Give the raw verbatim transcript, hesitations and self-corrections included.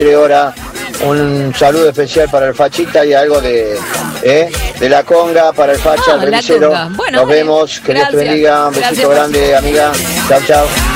Ahora un saludo especial para el Fachita y algo de ¿eh? de la conga para el Facha, Ah, el la remisero. conga. Bueno, Nos vale. vemos, que Dios te Gracias. bendiga, un besito Gracias, grande, amiga. Chao, chao.